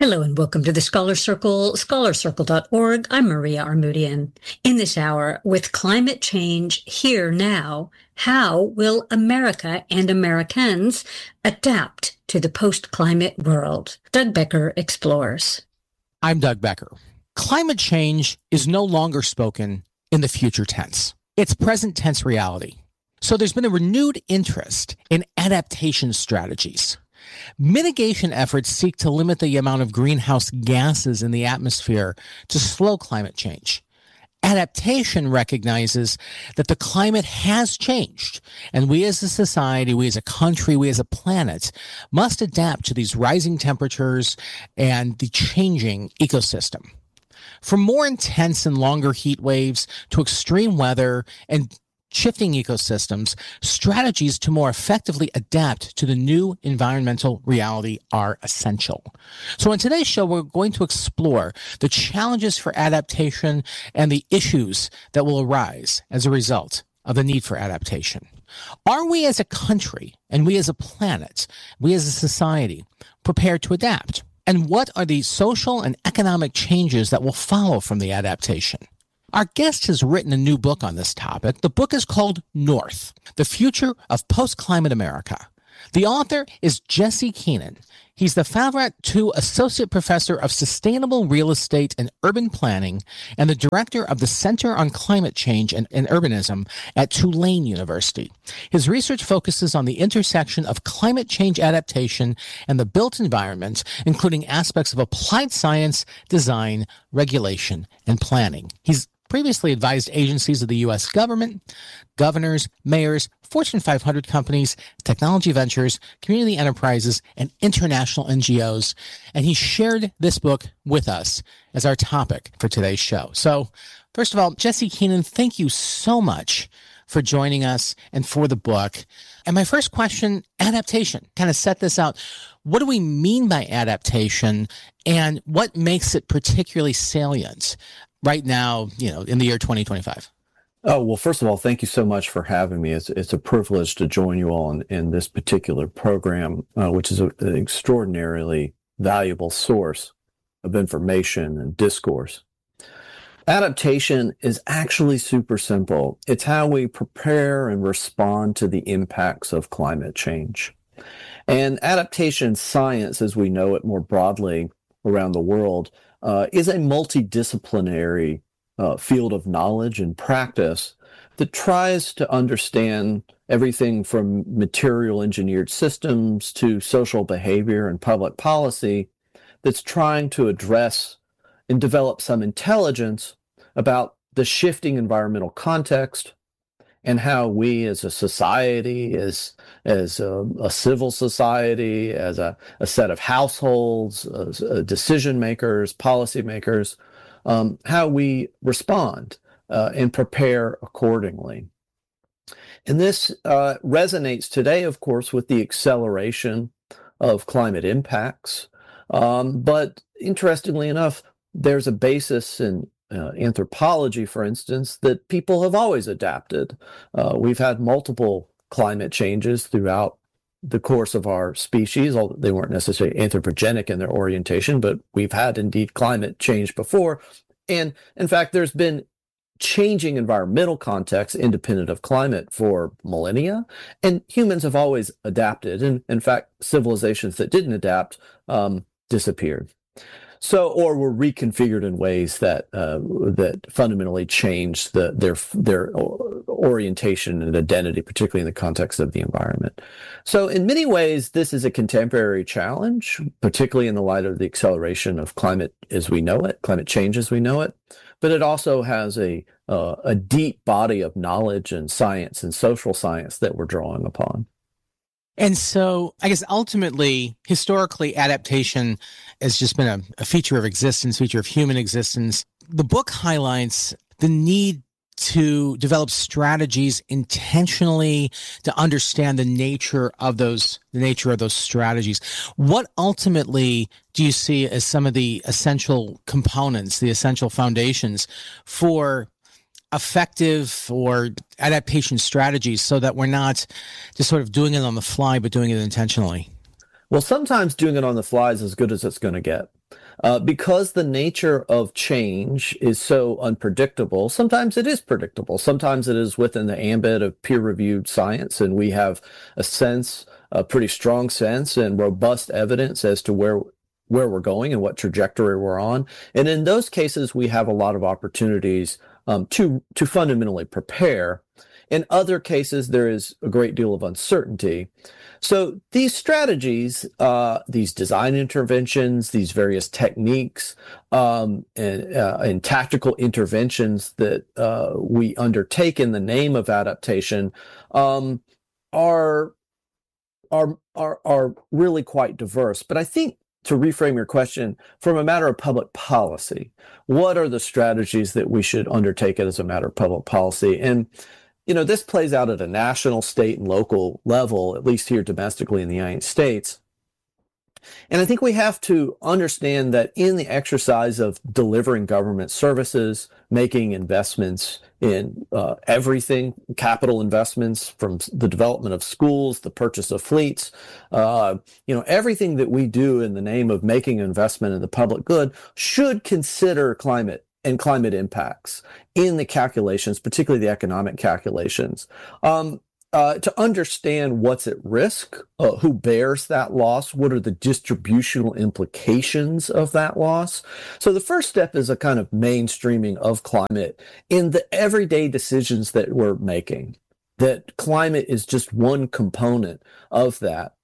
Hello and welcome to the Scholar Circle, scholarcircle.org. I'm Maria Armoudian. In this hour, with climate change here now, how will America and Americans adapt to the post-climate world? Doug Becker explores. I'm Doug Becker. Climate change is no longer spoken in the future tense. It's present tense reality. So there's been a renewed interest in adaptation strategies. Mitigation efforts seek to limit the amount of greenhouse gases in the atmosphere to slow climate change. Adaptation recognizes that the climate has changed, and we as a society, we as a country, we as a planet must adapt to these rising temperatures and the changing ecosystem. From more intense and longer heat waves to extreme weather and shifting ecosystems, strategies to more effectively adapt to the new environmental reality are essential. So in today's show, we're going to explore the challenges for adaptation and the issues that will arise as a result of the need for adaptation. Are we as a country and we as a planet, we as a society, prepared to adapt? And what are the social and economic changes that will follow from the adaptation? Our guest has written a new book on this topic. The book is called North, The Future of Post-Climate America. The author is Jesse Keenan. He's the Favret-II Associate Professor of Sustainable Real Estate and Urban Planning and the Director of the Center on Climate Change and Urbanism at Tulane University. His research focuses on the intersection of climate change adaptation and the built environment, including aspects of applied science, design, regulation, and planning. He's previously advised agencies of the U.S. government, governors, mayors, Fortune 500 companies, technology ventures, community enterprises, and international NGOs. And he shared this book with us as our topic for today's show. So, first of all, Jesse Keenan, thank you so much for joining us and for the book. And my first question, adaptation, kind of set this out. What do we mean by adaptation, and what makes it particularly salient right now, in the year 2025? Oh, well, first of all, thank you so much for having me. It's a privilege to join you all in this particular program, which is an extraordinarily valuable source of information and discourse. Adaptation is actually super simple. It's how we prepare and respond to the impacts of climate change. And adaptation science, as we know it more broadly around the world, is a multidisciplinary field of knowledge and practice that tries to understand everything from material engineered systems to social behavior and public policy, that's trying to address and develop some intelligence about the shifting environmental context and how we as a society, as a civil society, as a set of households, decision makers, policy makers, how we respond and prepare accordingly. And this resonates today, of course, with the acceleration of climate impacts. But interestingly enough, there's a basis in anthropology, for instance, that people have always adapted. We've had multiple climate changes throughout the course of our species, although they weren't necessarily anthropogenic in their orientation, but we've had indeed climate change before. And in fact, there's been changing environmental contexts independent of climate for millennia, and humans have always adapted. And in fact, civilizations that didn't adapt disappeared. So, or were reconfigured in ways that fundamentally changed their orientation and identity, particularly in the context of the environment. So, in many ways, this is a contemporary challenge, particularly in the light of the acceleration of climate as we know it, climate change as we know it. But it also has a deep body of knowledge and science and social science that we're drawing upon. And so I guess ultimately, historically, adaptation has just been a feature of existence, feature of human existence. The book highlights the need to develop strategies intentionally to understand the nature of those strategies. What ultimately do you see as some of the essential components, the essential foundations for effective or adaptation strategies so that we're not just sort of doing it on the fly, but doing it intentionally? Well, sometimes doing it on the fly is as good as it's going to get. Because the nature of change is so unpredictable, sometimes it is predictable. Sometimes it is within the ambit of peer-reviewed science, and we have a pretty strong sense and robust evidence as to where we're going and what trajectory we're on. And in those cases, we have a lot of opportunities to fundamentally prepare. In other cases, there is a great deal of uncertainty. So these strategies, these design interventions, these various techniques, and tactical interventions that we undertake in the name of adaptation are really quite diverse. But I think, to reframe your question, from a matter of public policy, what are the strategies that we should undertake as a matter of public policy? And this plays out at a national, state, and local level, at least here domestically in the United States. And I think we have to understand that in the exercise of delivering government services, making investments in everything, capital investments from the development of schools, the purchase of fleets, everything that we do in the name of making an investment in the public good should consider climate and climate impacts in the calculations, particularly the economic calculations. To understand what's at risk, who bears that loss, what are the distributional implications of that loss. So the first step is a kind of mainstreaming of climate in the everyday decisions that we're making, that climate is just one component of that.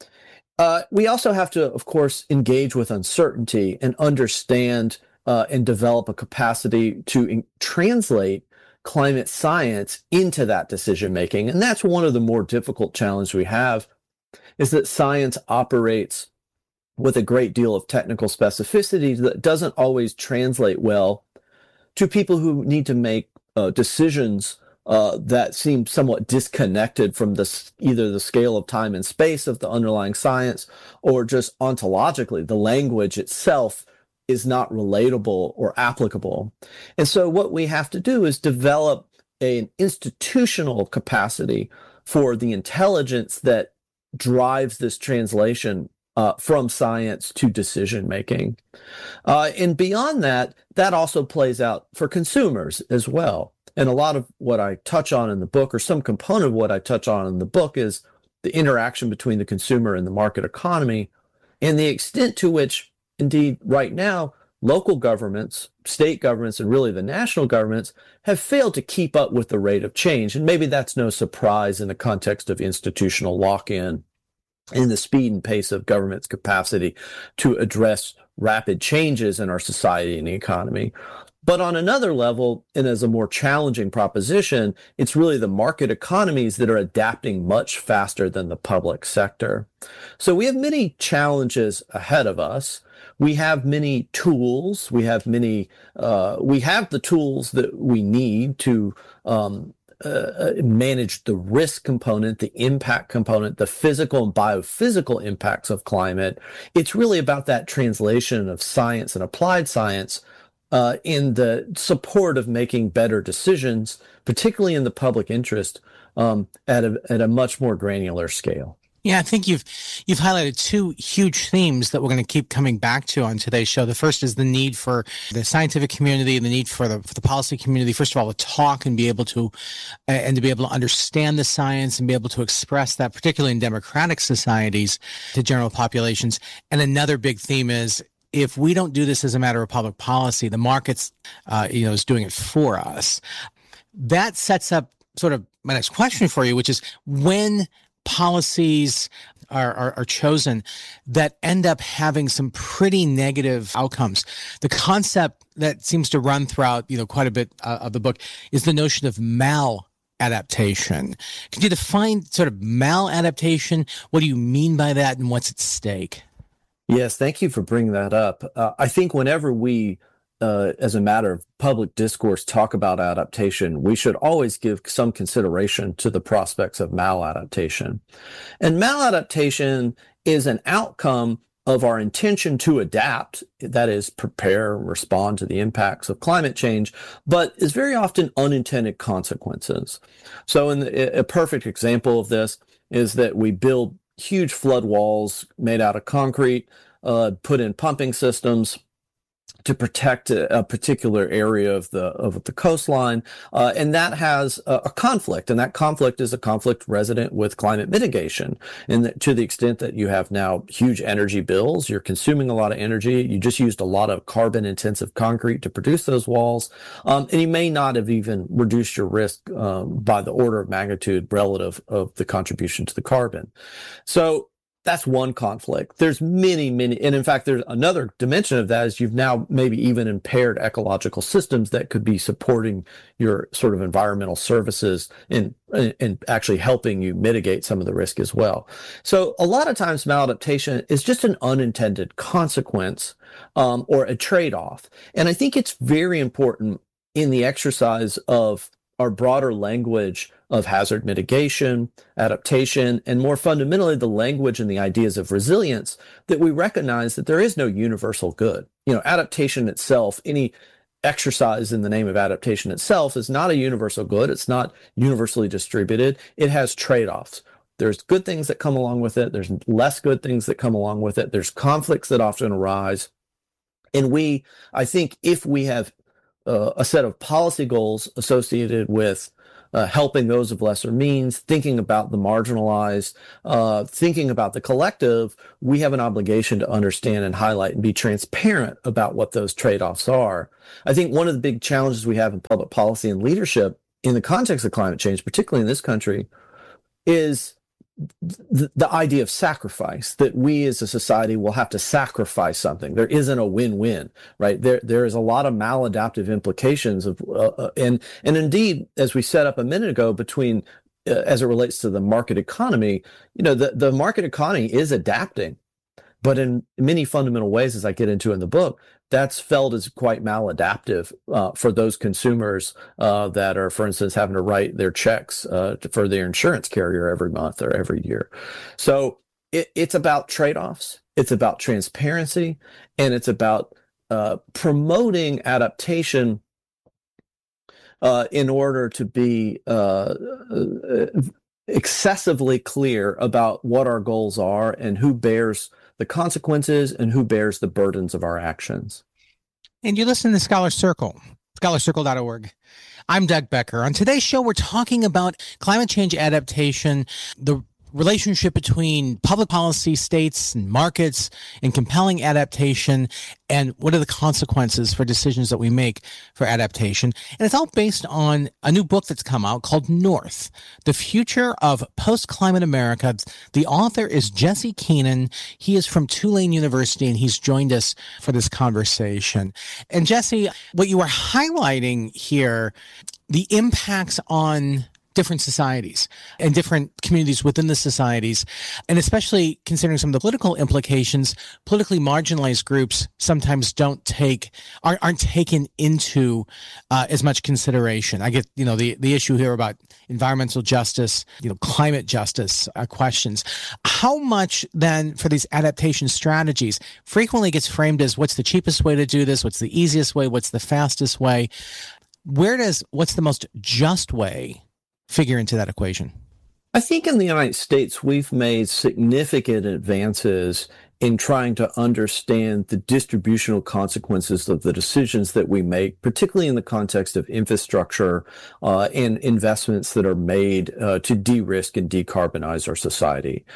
We also have to, of course, engage with uncertainty and understand and develop a capacity to translate climate science into that decision making. And that's one of the more difficult challenges we have, is that science operates with a great deal of technical specificity that doesn't always translate well to people who need to make decisions that seem somewhat disconnected from either the scale of time and space of the underlying science, or just ontologically, the language itself is not relatable or applicable. And so what we have to do is develop an institutional capacity for the intelligence that drives this translation from science to decision making. And beyond that, that also plays out for consumers as well. And a lot of what I touch on in the book, or some component of what I touch on in the book, is the interaction between the consumer and the market economy, and the extent to which, indeed, right now, local governments, state governments, and really the national governments have failed to keep up with the rate of change. And maybe that's no surprise in the context of institutional lock-in and the speed and pace of government's capacity to address rapid changes in our society and the economy. But on another level, and as a more challenging proposition, it's really the market economies that are adapting much faster than the public sector. So we have many challenges ahead of us. We have many tools. We have the tools that we need to manage the risk component, the impact component, the physical and biophysical impacts of climate. It's really about that translation of science and applied science in the support of making better decisions, particularly in the public interest, at a much more granular scale. Yeah, I think you've highlighted two huge themes that we're going to keep coming back to on today's show. The first is the need for the scientific community and the need for the policy community, first of all, to talk and be able to understand the science and be able to express that, particularly in democratic societies, to general populations. And another big theme is, if we don't do this as a matter of public policy, the markets, is doing it for us. That sets up sort of my next question for you, which is, when policies are chosen that end up having some pretty negative outcomes, the concept that seems to run throughout, quite a bit of the book is the notion of maladaptation. Could you define sort of maladaptation? What do you mean by that, and what's at stake? Yes, thank you for bringing that up. I think whenever we, as a matter of public discourse, talk about adaptation, we should always give some consideration to the prospects of maladaptation. And maladaptation is an outcome of our intention to adapt, that is, prepare and respond to the impacts of climate change, but is very often unintended consequences. So a perfect example of this is that we build huge flood walls made out of concrete put in pumping systems to protect a particular area of the coastline, and that has a conflict, and that conflict is a conflict resident with climate mitigation. And to the extent that you have now huge energy bills, you're consuming a lot of energy. You just used a lot of carbon-intensive concrete to produce those walls, and you may not have even reduced your risk by the order of magnitude relative of the contribution to the carbon. So that's one conflict. There's many, and in fact, there's another dimension of that is you've now maybe even impaired ecological systems that could be supporting your sort of environmental services and actually helping you mitigate some of the risk as well. So a lot of times maladaptation is just an unintended consequence, or a trade-off. And I think it's very important in the exercise of our broader language of hazard mitigation, adaptation, and more fundamentally, the language and the ideas of resilience, that we recognize that there is no universal good. Adaptation itself, any exercise in the name of adaptation itself, is not a universal good. It's not universally distributed. It has trade-offs. There's good things that come along with it. There's less good things that come along with it. There's conflicts that often arise. And I think if we have a set of policy goals associated with helping those of lesser means, thinking about the marginalized, thinking about the collective, we have an obligation to understand and highlight and be transparent about what those trade-offs are. I think one of the big challenges we have in public policy and leadership in the context of climate change, particularly in this country, is the idea of sacrifice, that we as a society will have to sacrifice something. There isn't a win-win, right? There is a lot of maladaptive implications of, and indeed, as we set up a minute ago, between as it relates to the market economy, the market economy is adapting, but in many fundamental ways, as I get into in the book, that's felt as quite maladaptive for those consumers that are, for instance, having to write their checks for their insurance carrier every month or every year. So it's about trade-offs, it's about transparency, and it's about promoting adaptation in order to be excessively clear about what our goals are and who bears the consequences and who bears the burdens of our actions. And you listen to Scholar Circle, scholarcircle.org. I'm Doug Becker. On today's show, we're talking about climate change adaptation, the relationship between public policy, states, and markets, and compelling adaptation, and what are the consequences for decisions that we make for adaptation. And it's all based on a new book that's come out called North, The Future of Post-Climate America. The author is Jesse Keenan. He is from Tulane University, and he's joined us for this conversation. And Jesse, what you are highlighting here, the impacts on different societies and different communities within the societies, and especially considering some of the political implications, politically marginalized groups sometimes aren't taken into as much consideration. I get, the issue here about environmental justice, climate justice questions. How much then for these adaptation strategies frequently gets framed as what's the cheapest way to do this? What's the easiest way? What's the fastest way? What's the most just way figure into that equation? I think in the United States, we've made significant advances in trying to understand the distributional consequences of the decisions that we make, particularly in the context of infrastructure and investments that are made to de-risk and decarbonize our society.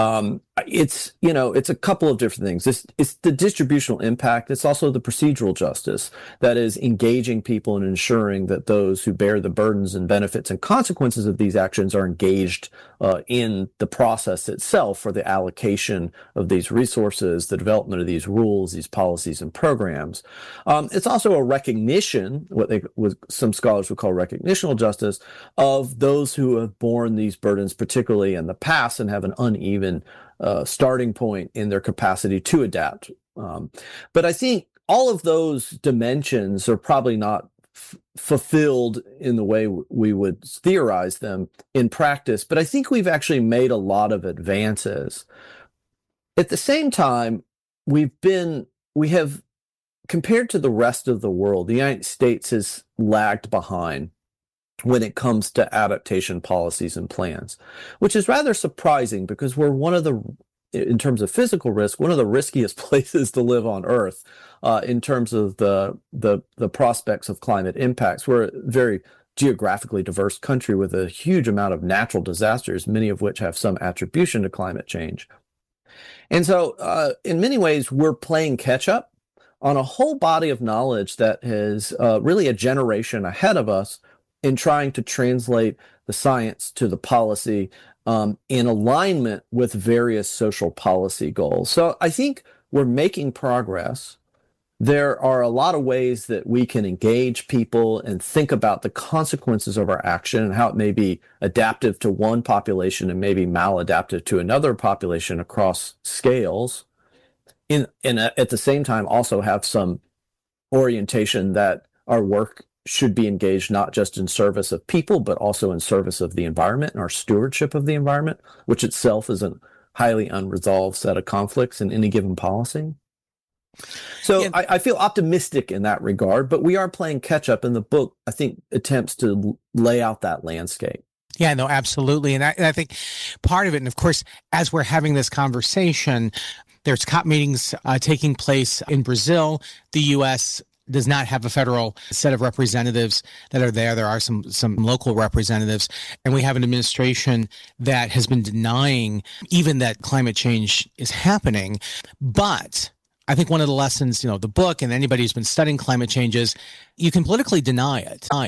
It's a couple of different things. It's the distributional impact. It's also the procedural justice, that is engaging people and ensuring that those who bear the burdens and benefits and consequences of these actions are engaged in the process itself for the allocation of these resources, the development of these rules, these policies and programs. It's also a recognition, what some scholars would call recognitional justice, of those who have borne these burdens, particularly in the past, and have an uneven starting point in their capacity to adapt. But I think all of those dimensions are probably not fulfilled in the way we would theorize them in practice, but I think we've actually made a lot of advances. At the same time, we have, compared to the rest of the world, the United States has lagged behind when it comes to adaptation policies and plans, which is rather surprising because we're one of the in terms of physical risk, one of the riskiest places to live on Earth in terms of the prospects of climate impacts. We're a very geographically diverse country with a huge amount of natural disasters, many of which have some attribution to climate change. And so in many ways, we're playing catch up on a whole body of knowledge that is really a generation ahead of us in trying to translate the science to the policy in alignment with various social policy goals. So I think we're making progress. There are a lot of ways that we can engage people and think about the consequences of our action and how it may be adaptive to one population and maybe maladaptive to another population across scales. And at the same time, also have some orientation that our work should be engaged not just in service of people, but also in service of the environment and our stewardship of the environment, which itself is a highly unresolved set of conflicts in any given policy. So yeah. I feel optimistic in that regard, but we are playing catch up, and the book, I think, attempts to lay out that landscape. Yeah, no, absolutely. And I think part of it, and of course, as we're having this conversation, there's COP meetings taking place in Brazil. The U.S. does not have a federal set of representatives that are there. There are some local representatives, and we have an administration that has been denying even that climate change is happening. But I think one of the lessons, the book and anybody who's been studying climate change is you can politically deny it.